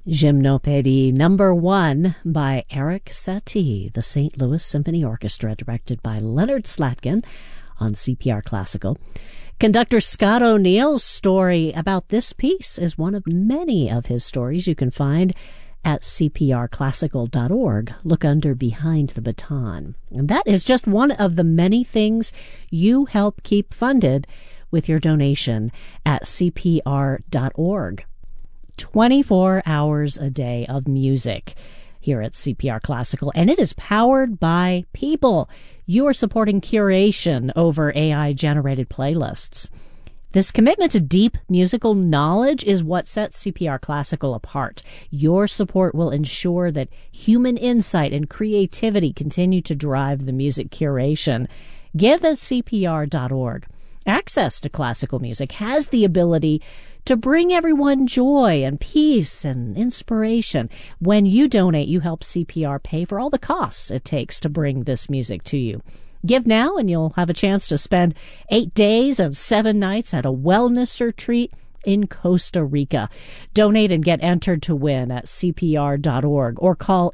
Gymnopédie number 1 by Erik Satie, the St. Louis Symphony Orchestra, directed by Leonard Slatkin on CPR Classical. Conductor Scott O'Neill's story about this piece is one of many of his stories you can find at cprclassical.org. Look under Behind the Baton. And that is just one of the many things you help keep funded with your donation at cpr.org. 24 hours a day of music here at CPR Classical, and it is powered by people. You are supporting curation over AI-generated playlists. This commitment to deep musical knowledge is what sets CPR Classical apart. Your support will ensure that human insight and creativity continue to drive the music curation. Give at cpr.org. Access to classical music has the ability to bring everyone joy and peace and inspiration. When you donate, you help CPR pay for all the costs it takes to bring this music to you. Give now and you'll have a chance to spend 8 days and 7 nights at a wellness retreat in Costa Rica. Donate and get entered to win at cpr.org or call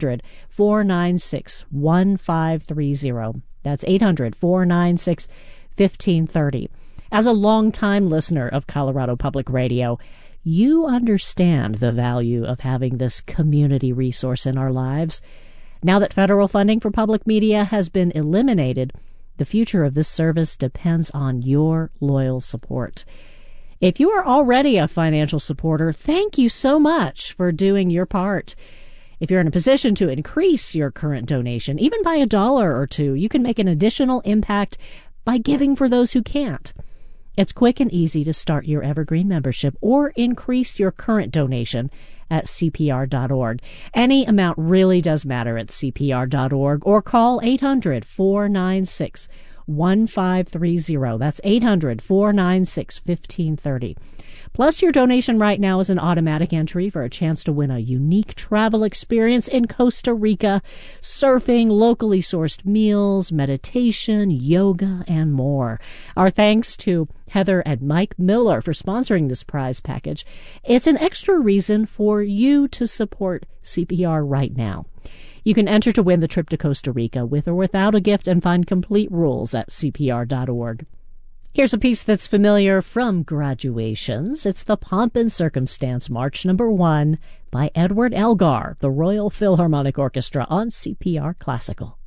800-496-1530. That's 800-496-1530. As a longtime listener of Colorado Public Radio, you understand the value of having this community resource in our lives. Now that federal funding for public media has been eliminated, the future of this service depends on your loyal support. If you are already a financial supporter, thank you so much for doing your part. If you're in a position to increase your current donation, even by $1 or $2, you can make an additional impact by giving for those who can't. It's quick and easy to start your Evergreen membership or increase your current donation at cpr.org. Any amount really does matter at cpr.org or call 800-496-1530. That's 800-496-1530. Plus, your donation right now is an automatic entry for a chance to win a unique travel experience in Costa Rica, surfing, locally sourced meals, meditation, yoga, and more. Our thanks to Heather and Mike Miller for sponsoring this prize package. It's an extra reason for you to support CPR right now. You can enter to win the trip to Costa Rica with or without a gift and find complete rules at cpr.org. Here's a piece that's familiar from graduations. It's the Pomp and Circumstance March number 1 by Edward Elgar, the Royal Philharmonic Orchestra on CPR Classical.